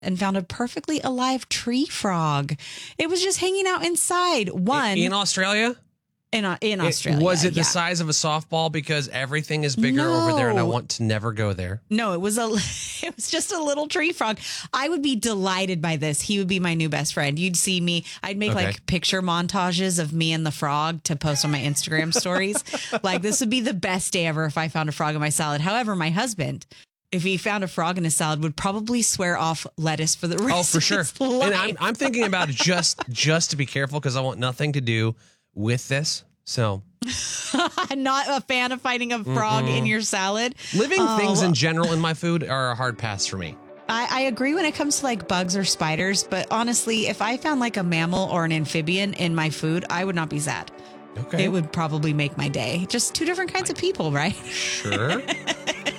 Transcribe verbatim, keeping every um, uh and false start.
and found a perfectly alive tree frog. It was just hanging out inside. One in Australia? In, in Australia. It, was it the yeah. size of a softball? Because everything is bigger no. over there and I want to never go there. No, it was a it was just a little tree frog. I would be delighted by this. He would be my new best friend. You'd see me. I'd make Okay. like picture montages of me and the frog to post on my Instagram stories. Like this would be the best day ever if I found a frog in my salad. However, my husband, if he found a frog in his salad, would probably swear off lettuce for the rest Oh, for of sure. his life. And I'm, I'm thinking about it just, just to be careful because I want nothing to do with this. So... Not a fan of finding a frog mm-hmm. in your salad. Living oh. things in general in my food are a hard pass for me. I, I agree when it comes to like bugs or spiders, but honestly, if I found like a mammal or an amphibian in my food, I would not be sad. Okay. It would probably make my day. Just two different kinds of people, right? Sure.